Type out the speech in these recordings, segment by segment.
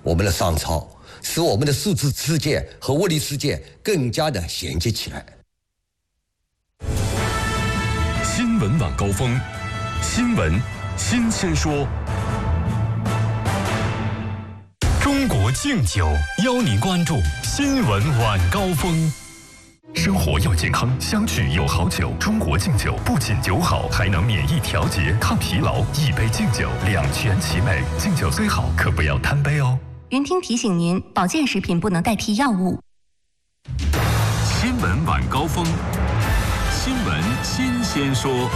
我们的商超，使我们的数字世界和物理世界更加的衔接起来。 新闻晚高峰，新闻新鲜说。中国敬酒邀您关注新闻晚高峰。生活要健康，相聚有好酒。中国敬酒不仅酒好，还能免疫调节、抗疲劳。一杯敬酒，两全其美。敬酒虽好，可不要贪杯哦。 云听提醒您，保健食品不能代替药物。 新闻晚高峰，新闻新鲜说。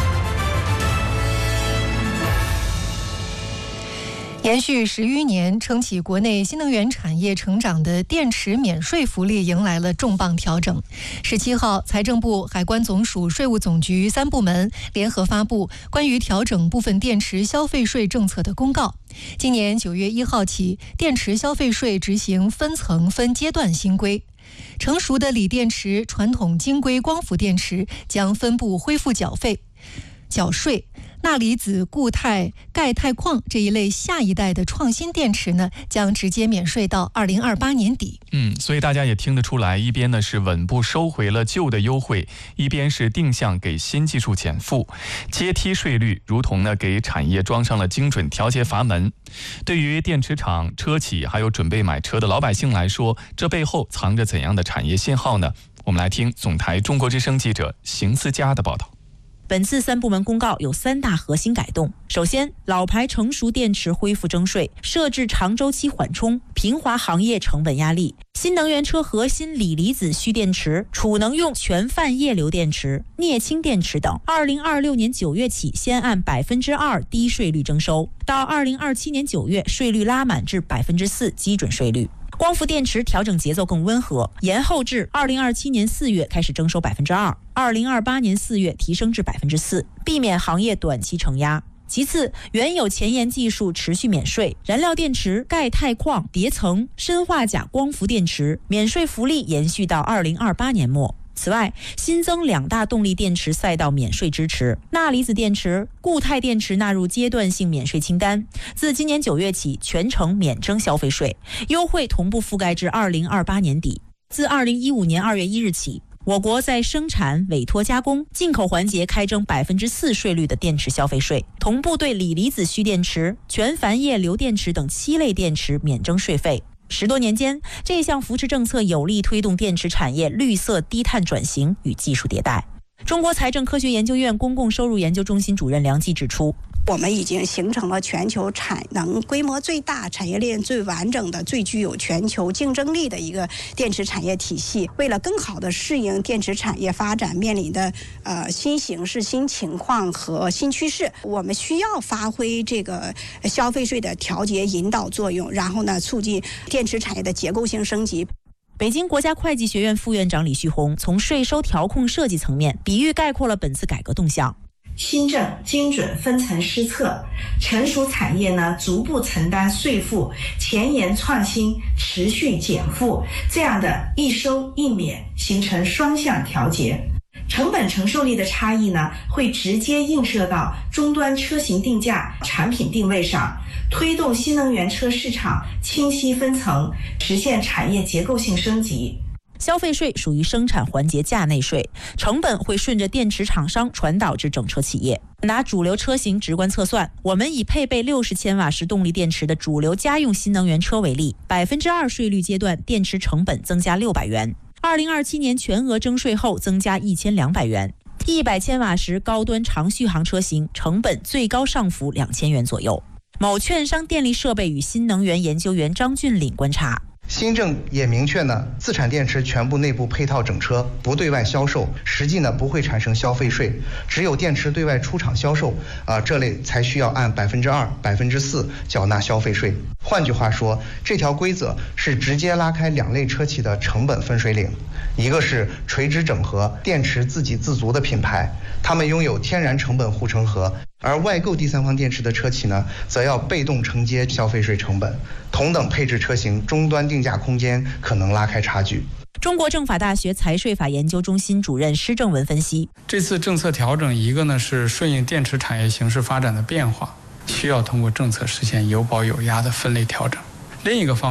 延续10余年撑起国内新能源产业成长的电池免税福利迎来了重磅调整。17号，财政部、海关总署、税务总局3部门联合发布关于调整部分电池消费税政策的公告。今年9月1号起，电池消费税执行分层分阶段新规。成熟的锂电池、传统晶硅光伏电池将分步恢复缴税。钠离子、固态、钙钛矿这一类下一代的创新电池呢，将直接免税到2028年底。 所以大家也听得出来，一边呢是稳步收回了旧的优惠，一边是定向给新技术减负，阶梯税率如同呢给产业装上了精准调节阀门。对于电池厂、车企还有准备买车的老百姓来说，这背后藏着怎样的产业信号呢？我们来听总台中国之声记者邢思佳的报道。 本次3部门公告有3大核心改动。首先，老牌成熟电池恢复征税，设置长周期缓冲，平滑行业成本压力。新能源车核心锂离子蓄电池、储能用全泛液流电池、镍氢电池等，2026年9月起先按2%低税率征收，到2027年9月税率拉满至4%基准税率。光伏电池调整节奏更温和，延后至2027年4月开始征收2%，2028年4月提升至4%，避免行业短期承压。其次，原有前沿技术持续免税，燃料电池、钙钛矿、叠层、砷化钾光伏电池免税福利延续到2028年末。此外，新增2大动力电池赛道免税支持，钠离子电池、固态电池纳入阶段性免税清单，自今年9月起全程免征消费税，优惠同步覆盖至2028年底。自2015年2月1日起，我国在生产、委托加工、进口环节开征4%税率的电池消费税，同步对锂离子蓄电池、全钒液流电池等7类电池免征税费。10多年间，这项扶持政策有力推动电池产业绿色低碳转型与技术迭代。中国财政科学研究院公共收入研究中心主任梁季指出， 我们已经形成了全球产能规模最大、产业链最完整的、最具有全球竞争力的一个电池产业体系。为了更好地适应电池产业发展面临的新形势、新情况和新趋势，我们需要发挥这个消费税的调节引导作用，然后呢，促进电池产业的结构性升级。 北京国家会计学院副院长李旭红从税收调控设计层面比喻概括了本次改革动向。 新政精准分层施策，成熟产业呢逐步承担税负，前沿创新持续减负，这样的一收一免形成双向调节。成本承受力的差异呢，会直接映射到终端车型定价、产品定位上，推动新能源车市场清晰分层，实现产业结构性升级。 消费税属于生产环节价内税，成本会顺着电池厂商传导至整车企业。拿主流车型直观测算，我们以配备60千瓦时动力电池的主流家用新能源车为例，2%税率阶段电池成本增加600元，2027年全额征税后增加1200元，100千瓦时高端长续航车型成本最高上浮2000元左右。某券商电力设备与新能源研究员张俊岭观察， 新政也明确呢，自产电池全部内部配套整车，不对外销售，实际呢不会产生消费税，只有电池对外出厂销售，这类才需要按2%、4%缴纳消费税。换句话说，这条规则是直接拉开2类车企的成本分水岭，一个是垂直整合电池自给自足的品牌，他们拥有天然成本护城河。而外购第三方电池的车企呢，则要被动承接消费税成本，同等配置车型终端定价空间可能拉开差距。 中国政法大学财税法研究中心主任施正文分析， 这次政策调整，一个呢是顺应电池产业形势发展的变化，需要通过政策实现有保有压的分类调整，另一个方面